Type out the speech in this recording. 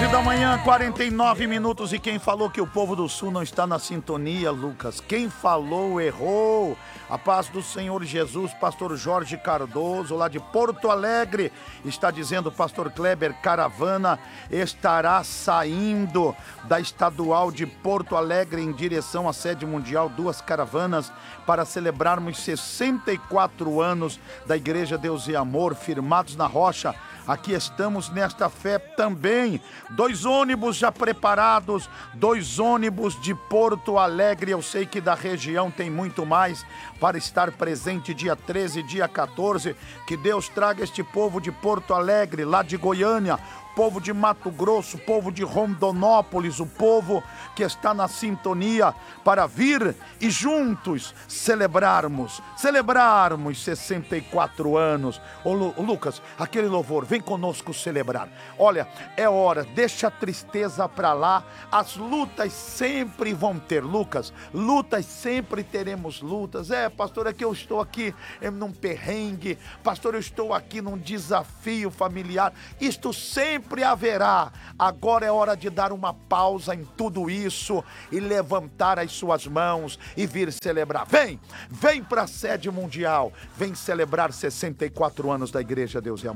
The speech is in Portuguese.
11h, 49 minutos. E quem falou que o povo do Sul não está na sintonia, Lucas? Quem falou errou. A paz do Senhor Jesus, pastor Jorge Cardoso, lá de Porto Alegre, está dizendo: pastor Kleber, caravana estará saindo da estadual de Porto Alegre em direção à sede mundial, 2 caravanas para celebrarmos 64 anos da Igreja Deus e Amor, firmados na rocha. Aqui estamos nesta fé também. 2 ônibus já preparados, 2 ônibus de Porto Alegre. Eu sei que da região tem muito mais para estar presente dia 13, dia 14. Que Deus traga este povo de Porto Alegre, lá de Goiânia, povo de Mato Grosso, povo de Rondonópolis, o povo que está na sintonia para vir e juntos celebrarmos 64 anos. Ô Lucas, aquele louvor, vem conosco celebrar. Olha, é hora, deixa a tristeza para lá, as lutas sempre vão ter, Lucas, lutas sempre teremos lutas. Pastor, é que eu estou aqui num perrengue, pastor, eu estou aqui num desafio familiar, isto sempre haverá. Agora é hora de dar uma pausa em tudo isso e levantar as suas mãos e vir celebrar. Vem para a sede mundial, vem celebrar 64 anos da Igreja Deus e Amor.